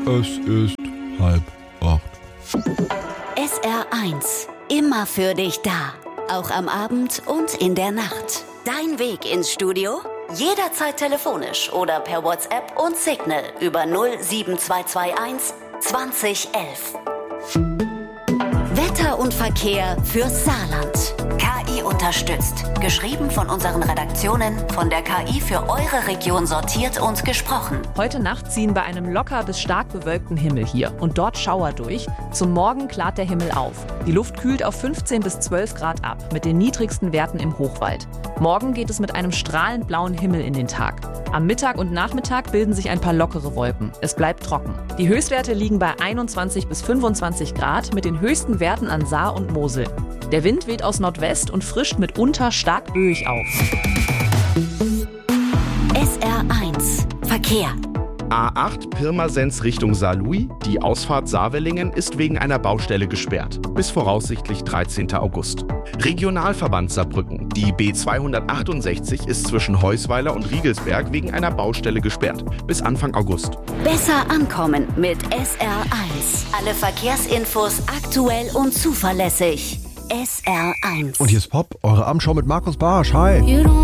Es ist 7:30. SR1, immer für dich da. Auch am Abend und in der Nacht. Dein Weg ins Studio? Jederzeit telefonisch oder per WhatsApp und Signal über 07221 2011. Wetter und Verkehr fürs Saarland. KI unterstützt. Geschrieben von unseren Redaktionen, von der KI für eure Region sortiert und gesprochen. Heute Nacht ziehen bei einem locker bis stark bewölkten Himmel hier und dort Schauer durch. Zum Morgen klart der Himmel auf. Die Luft kühlt auf 15 bis 12 Grad ab, mit den niedrigsten Werten im Hochwald. Morgen geht es mit einem strahlend blauen Himmel in den Tag. Am Mittag und Nachmittag bilden sich ein paar lockere Wolken. Es bleibt trocken. Die Höchstwerte liegen bei 21 bis 25 Grad mit den höchsten Werten an Saar und Mosel. Der Wind weht aus Nordwest und frischt mitunter stark böig auf. SR1 Verkehr. A8 Pirmasens Richtung Saarlouis. Die Ausfahrt Saarwellingen ist wegen einer Baustelle gesperrt. Bis voraussichtlich 13. August. Regionalverband Saarbrücken. Die B268 ist zwischen Heusweiler und Riegelsberg wegen einer Baustelle gesperrt. Bis Anfang August. Besser ankommen mit SR1. Alle Verkehrsinfos aktuell und zuverlässig. SR1. Und hier ist Pop, eure Abendschau mit Markus Barsch. Hi.